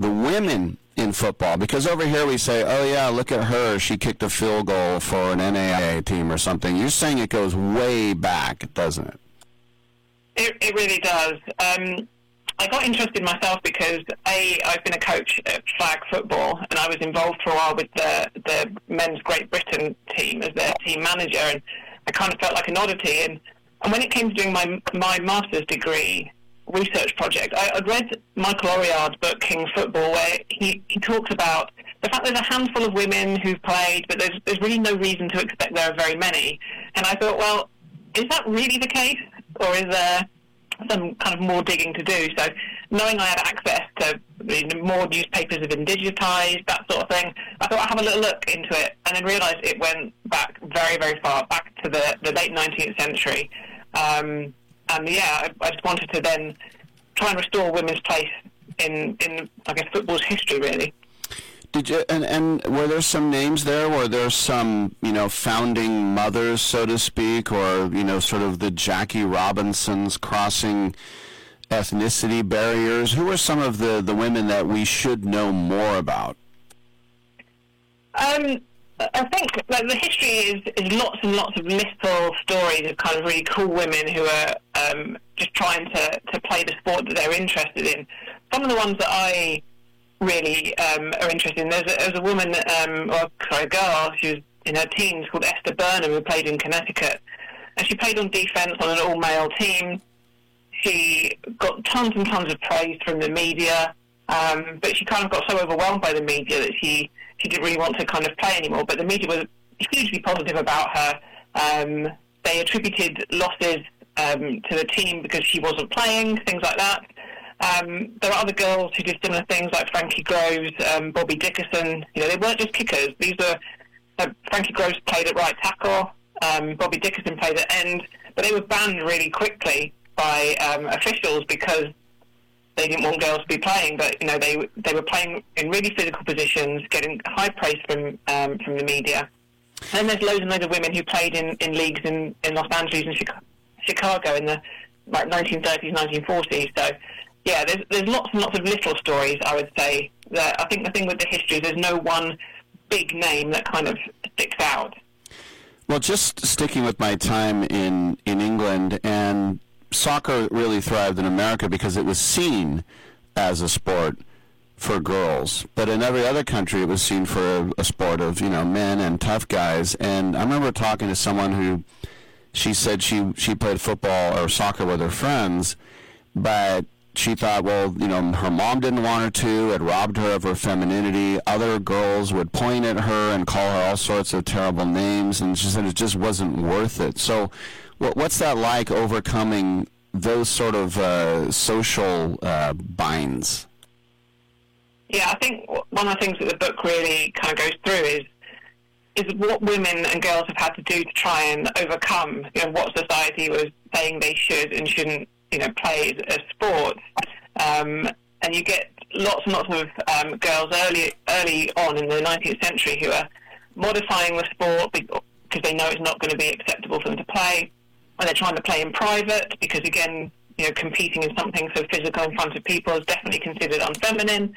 the women in football? Because over here we say, oh, yeah, look at her. She kicked a field goal for an NAIA team or something. You're saying it goes way back, doesn't it? It really does. I got interested myself because, I've been a coach at flag football, and I was involved for a while with the men's Great Britain team as their team manager, and I kind of felt like an oddity. And when it came to doing my master's degree research project, I'd read Michael Oriard's book, King Football, where he talks about the fact there's a handful of women who've played, but there's really no reason to expect there are very many. And I thought, well, is that really the case, or is there some kind of more digging to do? So knowing I had access to more newspapers have been digitised, that sort of thing, I thought I'd have a little look into it, and then realised it went back very, very far, back to the late 19th century. And yeah, I just wanted to then try and restore women's place in I guess, football's history, really. Did you, and were there some names there? Were there some, founding mothers, so to speak, or, sort of the Jackie Robinsons crossing ethnicity barriers? Who are some of the women that we should know more about? I think the history is lots and lots of little stories of kind of really cool women who are just trying to play the sport that they're interested in. Some of the ones that I really are interested in, there's a woman, a girl, she was in her teens, called Esther Burnham, who played in Connecticut, and she played on defence on an all-male team. She got tons and tons of praise from the media, but she kind of got so overwhelmed by the media that she didn't really want to kind of play anymore. But the media was hugely positive about her. They attributed losses to the team because she wasn't playing, things like that. There are other girls who did similar things, like Frankie Groves, Bobby Dickerson. They weren't just kickers. These were Frankie Groves played at right tackle, Bobby Dickerson played at end, but they were banned really quickly by officials because they didn't want girls to be playing. But they were playing in really physical positions, getting high praise from the media. And there's loads and loads of women who played in leagues in Los Angeles and Chicago in the 1930s, 1940s. So yeah, there's lots and lots of little stories, I would say. That I think the thing with the history is there's no one big name that kind of sticks out. Well, just sticking with my time in England, and soccer really thrived in America because it was seen as a sport for girls. But in every other country, it was seen for a sport of, men and tough guys. And I remember talking to someone who, she said she played football or soccer with her friends, but she thought, well, her mom didn't want her to. It robbed her of her femininity. Other girls would point at her and call her all sorts of terrible names, and she said it just wasn't worth it. So what's that like, overcoming those sort of social binds? Yeah, I think one of the things that the book really kind of goes through is what women and girls have had to do to try and overcome, what society was saying they should and shouldn't, play as sports. And you get lots and lots of girls early on in the 19th century who are modifying the sport because they know it's not going to be acceptable for them to play, and they're trying to play in private because, again, competing in something so physical in front of people is definitely considered unfeminine.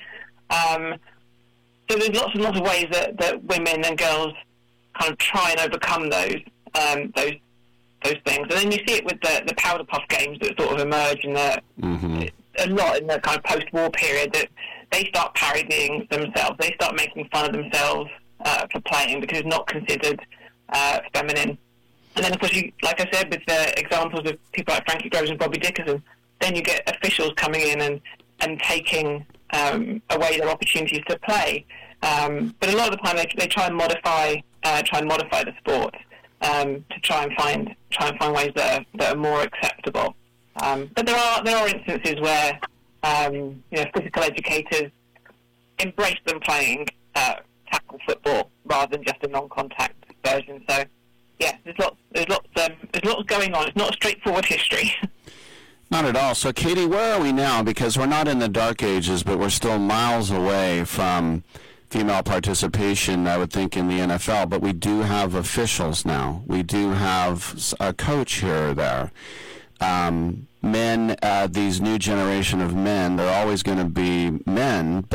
So there's lots and lots of ways that women and girls kind of try and overcome those things. And then you see it with the powder puff games that sort of emerge in a lot in the kind of post-war period, that they start parodying themselves. They start making fun of themselves for playing because it's not considered feminine. And then, of course, like I said, with the examples of people like Frankie Groves and Bobby Dickerson, then you get officials coming in and taking away their opportunities to play. But a lot of the time, they try and modify the sport to try and find ways that are more acceptable. But there are instances where physical educators embrace them playing tackle football rather than just a non-contact version. So yeah, there's lots going on. It's not a straightforward history. Not at all. So, Katie, where are we now? Because we're not in the dark ages, but we're still miles away from female participation, I would think, in the NFL. But we do have officials now. We do have a coach here or there. Men, these new generation of men, they're always going to be men,